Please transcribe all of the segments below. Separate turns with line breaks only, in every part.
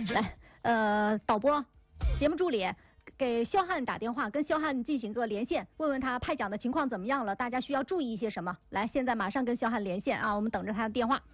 来，导播，节目助理。给肖汉打电话，跟肖汉进行个连线，问问他派奖的情况怎么样了，大家需要注意一些什么？来，现在马上跟肖汉连线啊，我们等着他的电话。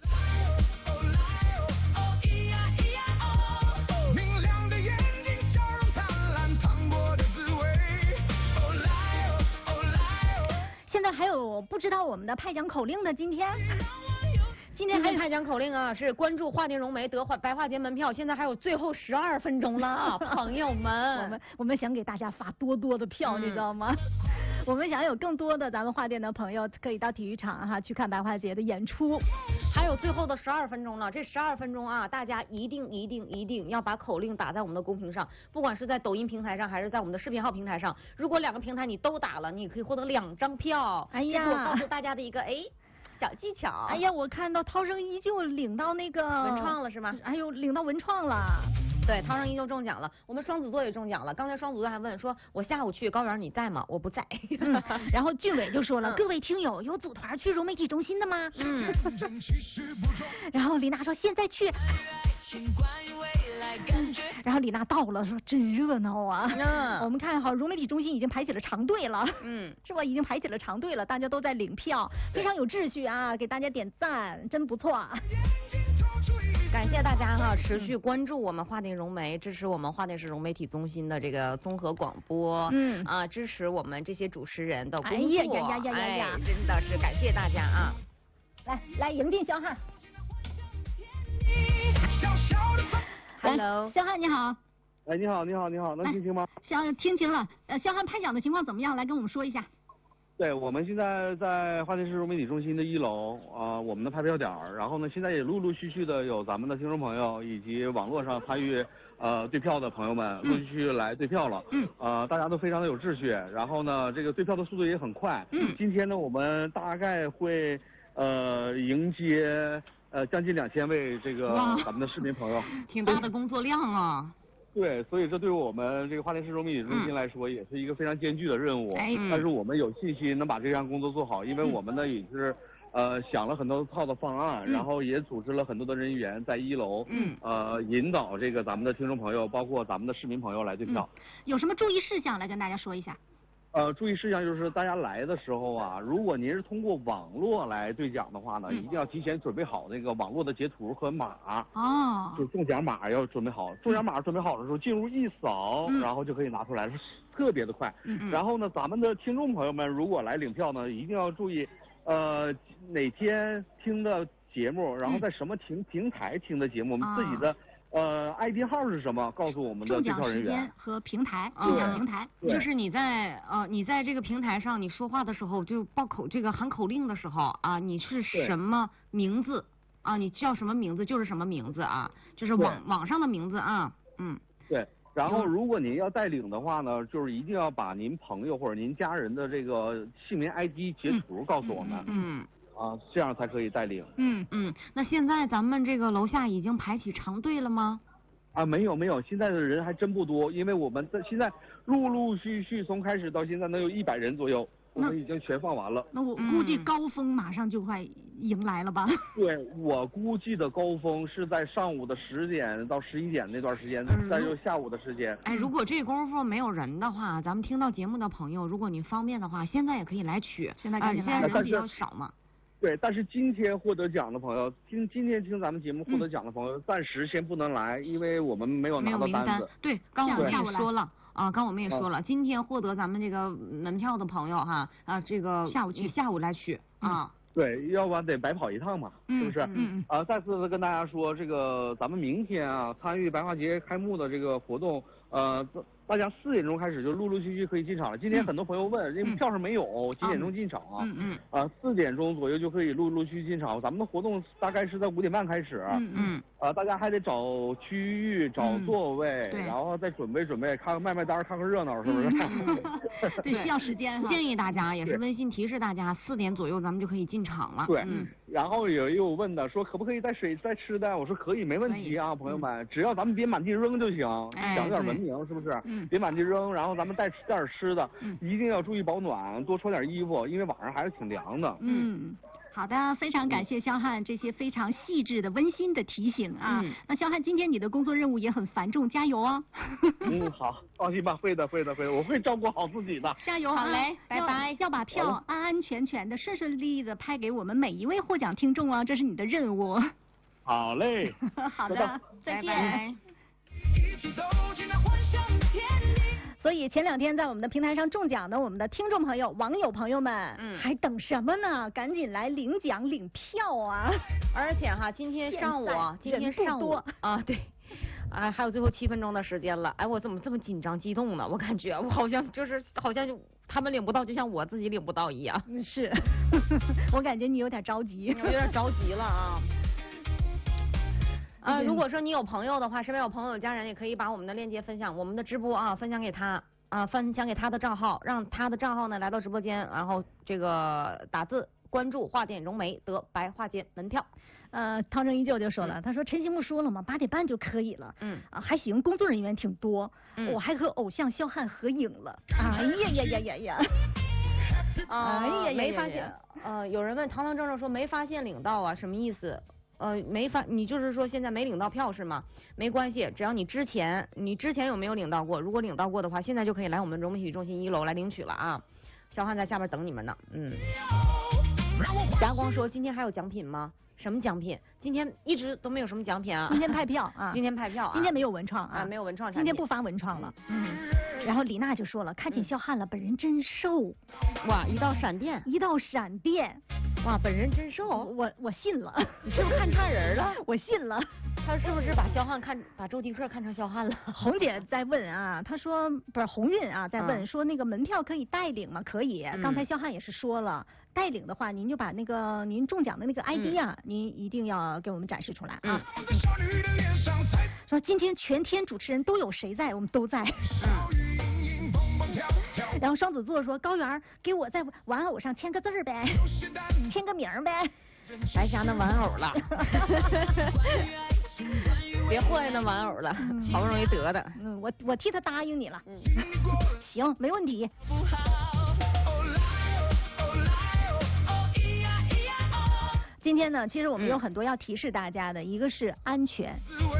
现在还有不知道我们的派奖口令的今天
还派奖口令啊，是关注华电融媒得白化节门票，现在还有最后12分钟了啊，朋友们，
我们想给大家发多多的票，你知道吗？我们想有更多的咱们华电的朋友可以到体育场哈去看白化节的演出。
还有最后的12分钟了，这12分钟啊，大家一定要把口令打在我们的公屏上，不管是在抖音平台上还是在我们的视频号平台上，如果2个平台你都打了，你可以获得2张票。
哎呀，
这是我告诉大家的一个小技巧。
哎呀，我看到涛声依旧领到那个
文创了是吗？
哎呦，领到文创了。
对，涛声依旧中奖了，我们双子座也中奖了。刚才双子座还问说，我下午去，高原你在吗？我不在。
然后俊伟就说了，各位听友有组团去融媒体中心的吗？然后李娜说现在去。然后李娜到了，说真热闹啊！我们看好融媒体中心已经排起了长队了，是吧？已经排起了长队了，大家都在领票，非常有秩序啊！给大家点赞，真不错。
感谢大家哈，持续关注我们华电融媒，支持我们华电市融媒体中心的这个综合广播，支持我们这些主持人的工作，真的是感谢大家啊！
来迎进肖汉。
Hello，
肖汉你好。
哎，你好，能听清吗？
听清了。肖汉派奖的情况怎么样？来跟我们说一下。
对，我们现在在华电市融媒体中心的1楼我们的派票点儿，然后呢，现在也陆陆续续的有咱们的听众朋友以及网络上参与对票的朋友们陆陆续续来对票了。大家都非常的有秩序，然后呢，这个对票的速度也很快。今天呢，我们大概会迎接将近2000位这个咱们的市民朋友，
挺大的工作量啊。
对，所以这对于我们这个华电市融媒体中心来说，也是一个非常艰巨的任务。但是我们有信心能把这项工作做好，因为我们呢也是想了很多套的方案，然后也组织了很多的人员在1楼，引导这个咱们的听众朋友，包括咱们的市民朋友来对票。
有什么注意事项来跟大家说一下？
注意事项就是大家来的时候啊，如果您是通过网络来兑奖的话呢，一定要提前准备好那个网络的截图和码。就中奖码要准备好，中奖码准备好的时候，进入一扫，然后就可以拿出来，是特别的快。然后呢，咱们的听众朋友们如果来领票呢，一定要注意，哪天听的节目，然后在什么平台听的节目，我们自己的。ID 号是什么？告诉我们的对票人员。中奖时间
和平台，中奖平台。
就是你在这个平台上，你说话的时候就这个喊口令的时候啊，你是什么名字啊？你叫什么名字就是什么名字啊？就是网上的名字啊。
对。然后，如果您要带领的话呢，就是一定要把您朋友或者您家人的这个姓名 ID 截图告诉我们。这样才可以带领。
那现在咱们这个楼下已经排起长队了吗？
没有，现在的人还真不多，因为我们现在陆陆续续从开始到现在能有100人左右，我们已经全放完了。
那我估计高峰马上就快迎来了吧？
对，我估计的高峰是在上午的10点到11点那段时间，再就下午的时间。
如果这功夫没有人的话，咱们听到节目的朋友，如果你方便的话，现在也可以来取。现在人比较少嘛。
对，但是今天获得奖的朋友，今天听咱们节目获得奖的朋友，暂时先不能来，因为我们没有拿到单子。
对，刚我们也说了刚我们也说了，今天获得咱们这个门票的朋友哈这个下午来取
对，要不然得白跑一趟嘛，是不是？再次的跟大家说，这个咱们明天参与白化节开幕的这个活动，大家4点钟开始就陆陆续续可以进场了。今天很多朋友问，因为票上没有，几点钟进场4点钟左右就可以陆陆续续进场。咱们的活动大概是在5点半开始。大家还得找区域、找座位，然后再准备，看看卖单，看看热闹，是不是？
对，需要时间。
建议大家也是温馨提示大家，4点左右咱们就可以进场了。
对，然后也有问的说可不可以带水带吃的，我说可以，没问题啊，朋友们，只要咱们别满地扔就行，讲点文明，是不是？别满地扔，然后咱们带点吃的，一定要注意保暖，多穿点衣服，因为晚上还是挺凉的。
好的，非常感谢肖汉这些非常细致的、温馨的提醒啊。那肖汉，今天你的工作任务也很繁重，加油哦。
好，放心吧，会的，我会照顾好自己的。
加油！好嘞，拜拜。要把票安安全全的、顺顺利利的拍给我们每一位获奖听众哦，这是你的任务。
好嘞。
好的，再见。拜拜。所以前2天在我们的平台上中奖的我们的听众朋友、网友朋友们，还等什么呢？赶紧来领奖领票啊！
而且哈，今天上午啊，对，还有最后7分钟的时间了。哎，我怎么这么紧张激动呢？我感觉我好像就他们领不到，就像我自己领不到一样。
是，我感觉你有点着急，
我有点着急了啊。如果说你有朋友的话，身边有朋友、有家人，也可以把我们的链接分享，我们的直播啊，分享给他分享给他的账号，让他的账号呢来到直播间，然后这个打字关注华电融媒得白化节门票。
汤正依旧就说了，他说陈星木说了嘛，8点半就可以了。还行，工作人员挺多，我还和偶像肖汉合影了。哎呀！
没发现。有人问堂堂正正说没发现领到啊，什么意思？你就是说现在没领到票是吗？没关系，只要你之前有没有领到过？如果领到过的话，现在就可以来我们融媒体育中心1楼来领取了啊。肖汉在下面等你们呢。霞光说今天还有奖品吗？什么奖品？今天一直都没有什么奖品啊。
今天派票啊。
今天派票啊。
今天没有文创啊。
没有文创。
今天不发文创了。然后李娜就说了，看见肖汉了，本人真瘦。
哇，一道闪电。
哇，
本人真瘦。
我信了。
你是不是看差人了？
我信了。
他是不是把周迪克看成肖汉了？
红姐在问啊，他说不是红运啊，在问说那个门票可以代领吗？可以。刚才肖汉也是说了，代领的话，您就把那个您中奖的那个 ID 啊，您一定要给我们展示出来啊。说今天全天主持人都有谁在？我们都在。然后双子座说高原给我在玩偶上签个字呗，签个名呗。
白瞎那玩偶了。别坏那玩偶了，好不容易得的。
我替他答应你了。行，没问题。今天呢，其实我们有很多要提示大家的，一个是安全。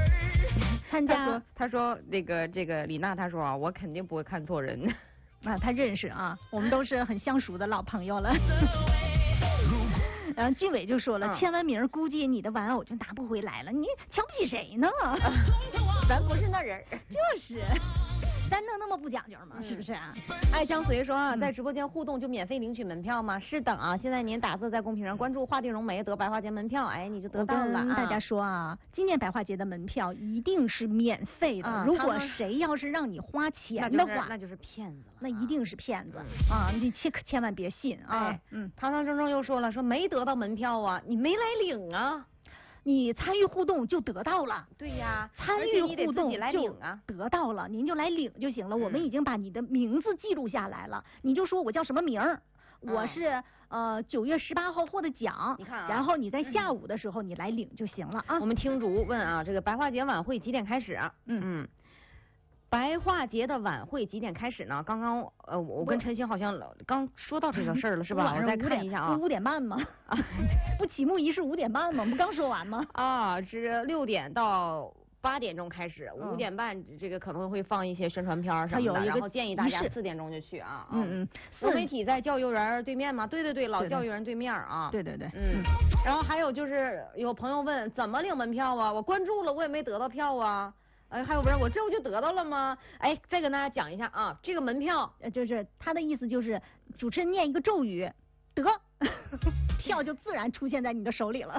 他说这个李娜，他说啊，我肯定不会看错人。
他认识啊，我们都是很相熟的老朋友了。然后俊伟就说了，签完名估计你的玩偶就拿不回来了，你瞧不起谁呢？
咱不是那人。
就是。咱能那么不讲究吗？是不是啊？
爱张随说啊，在直播间互动就免费领取门票吗？是的啊，现在您打字在公屏上关注华电融媒得白化节门票，哎，你就得到了。
大家说啊，今年白化节的门票一定是免费的。如果谁要是让你花钱的话，
那就是骗子了。
那一定是骗子啊！你千万别信啊！
堂堂正正又说了，说没得到门票啊，你没来领啊。
你参与互动就得到了。
对呀，
参与互动就得到了，您就来领就行了。我们已经把你的名字记录下来了，你就说我叫什么名儿，我是9月18号获的奖。
你看啊，
然后你在下午的时候你来领就行了啊。
我们听主问啊，这个白化节晚会几点开始啊？白化节的晚会几点开始呢？刚刚我跟陈星好像刚说到这个事儿了，是吧？我再看一下啊。
5点半吗？不启幕仪式5点半吗？我们刚说完吗？
是6点到8点钟开始，5点半这个可能会放一些宣传片什么的，然后建议大家4点钟就去啊。融媒体在教育园对面吗？对，老教育园对面啊。
对。
然后还有就是有朋友问怎么领门票啊？我关注了，我也没得到票啊。还有不是我这不就得到了吗？哎，再跟大家讲一下啊，这个门票
就是他的意思就是主持人念一个咒语，得票就自然出现在你的手里了。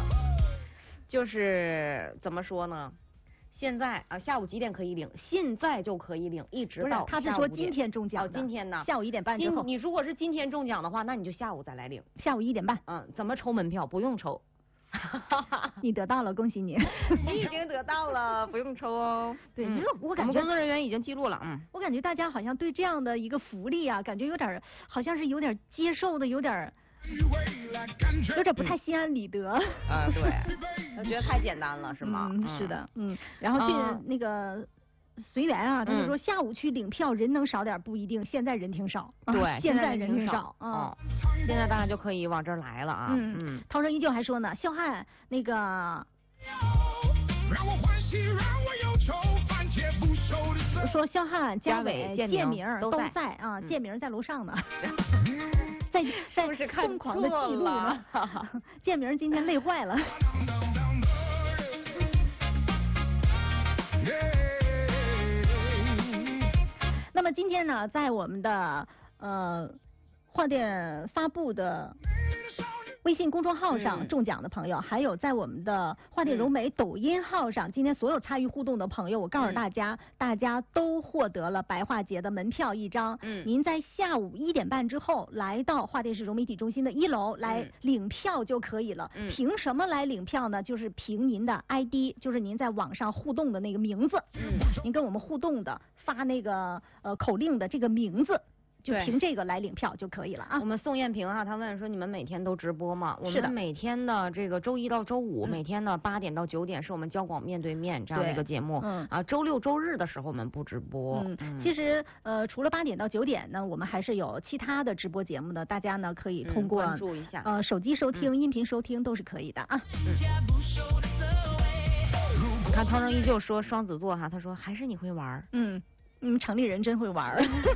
就是怎么说呢？现在啊，下午几点可以领？现在就可以领，一直到下午5点。
他是说今天中奖的。
今天呢？
下午1点半之后。
你如果是今天中奖的话，那你就下午再来领。
下午1点半。
怎么抽门票？不用抽。
你得到了，恭喜你！
你已经得到了，不用抽哦。
对，因为我感觉
我们工作人员已经记录了。
我感觉大家好像对这样的一个福利啊，感觉有点好像是有点接受的，有点不太心安理得。
对，我觉得太简单了，是吗？
是的，然后那个随缘啊，他就说下午去领票人能少点不一定，现在人挺少。
对，
现在人挺少
啊。现在大家就可以往这儿来了啊。
涛声依旧还说呢，肖汉那个。说肖汉、嘉伟、建明都在啊，建明在楼上呢，在疯狂的记录呢。建明今天累坏了。那么今天呢，在我们的话店发布的微信公众号上中奖的朋友，还有在我们的话店柔美抖音号上，今天所有参与互动的朋友，我告诉大家，大家都获得了白话节的门票1张。您在下午1点半之后来到话店市柔媒体中心的1楼来领票就可以了。凭什么来领票呢？就是凭您的 ID， 就是您在网上互动的那个名字。您跟我们互动的发那个口令的这个名字。就凭这个来领票就可以了啊！
我们宋艳萍啊，她问说你们每天都直播吗？我们每天的这个周一到周五，每天的8点到9点是我们交广面对面这样的一个节目。周六周日的时候我们不直播。
其实除了8点到9点呢，我们还是有其他的直播节目的，大家呢可以通过
关注一下
手机收听、音频收听都是可以的啊。
你看涛声依旧说双子座哈，他说还是你会玩。
城里人真会玩。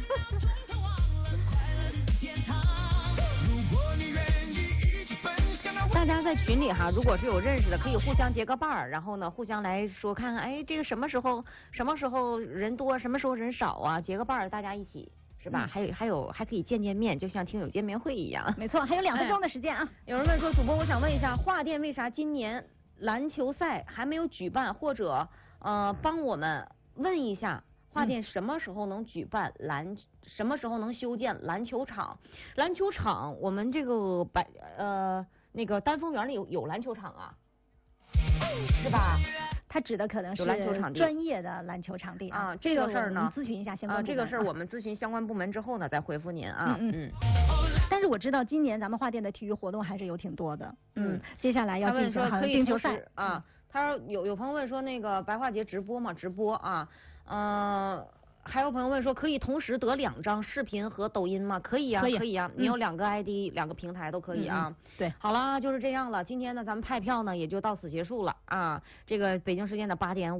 大家在群里哈，如果是有认识的，可以互相结个伴儿，然后呢，互相来说看看，哎，这个什么时候人多，什么时候人少啊？结个伴儿，大家一起是吧？还可以见面，就像听友见面会一样。
没错，还有2分钟的时间啊。
有人问说，主播，我想问一下，话店为啥今年篮球赛还没有举办？或者帮我们问一下。话店什么时候能举办什么时候能修建篮球场？篮球场，我们这个那个丹枫园里有篮球场啊，是吧？
他指的可能是专业的篮球场地啊。
这个事儿呢，
咨询一下相关部门。
这个事儿我们咨询相关部门之后呢，再回复您啊。
但是我知道今年咱们话店的体育活动还是有挺多的。接下来要进行冰球赛
啊。他说有朋友问说那个白话节直播吗？直播啊。还有朋友问说可以同时得2张视频和抖音吗？可以啊，可以啊，你有2个 ID， 2个平台都可以啊。
对，
好了，就是这样了。今天呢，咱们派票呢也就到此结束了啊。这个北京时间的8点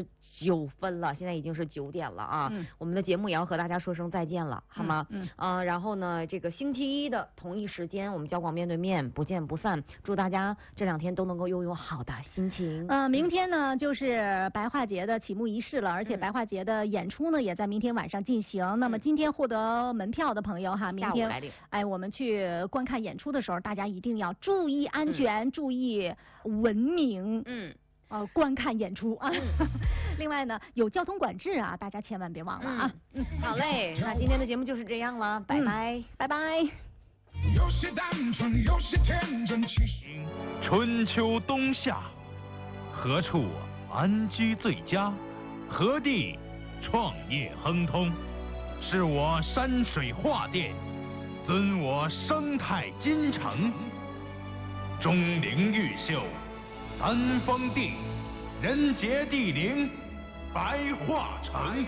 59分了，现在已经是9点了啊。我们的节目也要和大家说声再见了，好吗？然后呢，这个星期一的同一时间，我们交广面对面不见不散。祝大家这2天都能够拥有好的心情。
明天呢就是白话节的启幕仪式了，而且白话节的演出呢也在明天晚上进行。那么今天获得门票的朋友哈，明天我们去观看演出的时候，大家一定要注意安全，注意文明。观看演出啊。另外呢，有交通管制啊，大家千万别忘了啊。
好嘞，那今天的节目就是这样了，拜拜，
拜拜。
有些单纯，有些天真，春秋冬夏，何处安居最佳？何地创业亨通？是我山水画店，尊我生态金城，钟灵毓秀。3峰地，人杰地灵，白话城。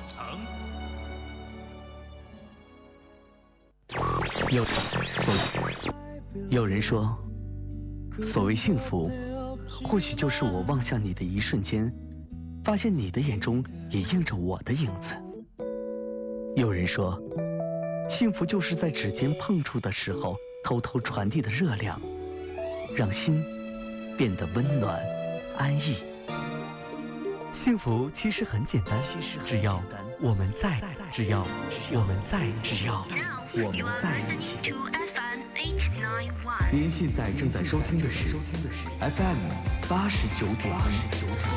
有人说，所谓幸福，或许就是我望向你的一瞬间，发现你的眼中也映着我的影子。有人说，幸福就是在指尖碰触的时候，偷偷传递的热量，让心变得温暖安逸。幸福其实很简单，只要我们在，只要我们在一起。您现在正在收听的是 FM 89.1。